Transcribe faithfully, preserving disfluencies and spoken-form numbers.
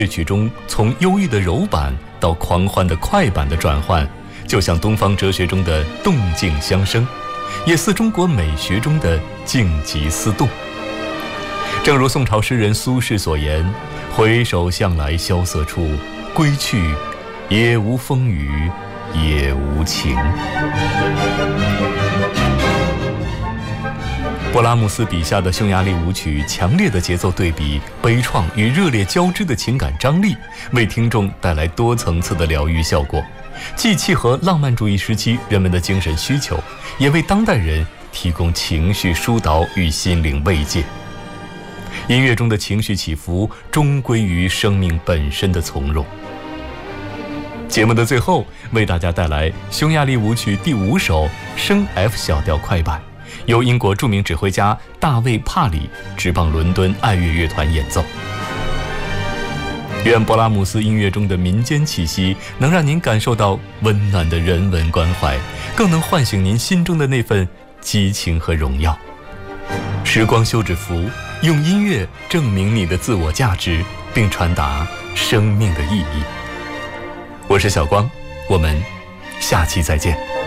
乐曲中从忧郁的柔板到狂欢的快板的转换，就像东方哲学中的动静相生，也似中国美学中的静极思动。正如宋朝诗人苏轼所言：回首向来萧瑟处，归去，也无风雨也无晴。勃拉姆斯笔下的匈牙利舞曲，强烈的节奏对比，悲怆与热烈交织的情感张力，为听众带来多层次的疗愈效果，既契合浪漫主义时期人们的精神需求，也为当代人提供情绪疏导与心灵慰藉。音乐中的情绪起伏，终归于生命本身的从容。节目的最后，为大家带来匈牙利舞曲第五首升 F 小调快板，由英国著名指挥家大卫·帕里执棒伦敦爱乐乐团演奏。愿勃拉姆斯音乐中的民间气息能让您感受到温暖的人文关怀，更能唤醒您心中的那份激情和荣耀。时光休止符，用音乐证明你的自我价值，并传达生命的意义。我是小光，我们下期再见。